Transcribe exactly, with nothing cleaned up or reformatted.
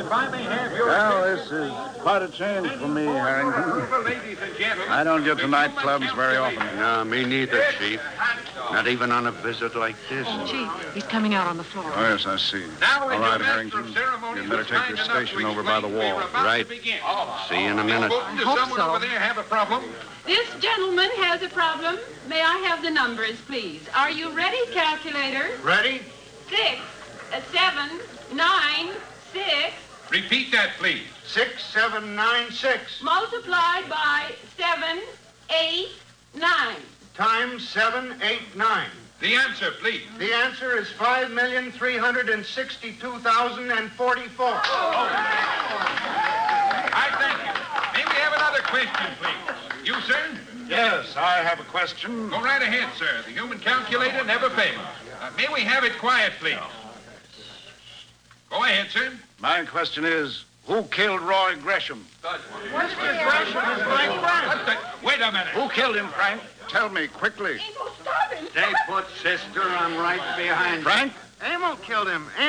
If I may have your Well, this is quite a change for me, Harrington. ladies and gentlemen. I don't get to nightclubs very often. No, me neither, Chief. Not even on a visit like this. Chief, he's coming out on the floor. Oh, yes, I see. Now, All with right, your master of Harrington. ceremonies You'd better was take kind your enough station to over by the explain, wall. we're about Right. to begin. See you in a minute. Spoken to hope someone so. over there have a problem? This gentleman has a problem. May I have the numbers, please? Are you ready, calculator? Ready? Six, uh, seven, nine, six, Repeat that, please. Six, seven, nine, six. multiplied by seven, eight, nine. Times seven, eight, nine. The answer, please. The answer is five million three hundred and sixty-two thousand and forty-four. I thank you. May we have another question, please? You, sir? Yes, I have a question. Go right ahead, sir. The human calculator never fails. Uh, may we have it quiet, please? Go ahead, sir. My question is, who killed Roy Gresham? What's Gresham is like Wait a minute. Who killed him, Frank? Tell me quickly. Stay put, sister. I'm right behind you. Frank? Amo killed him.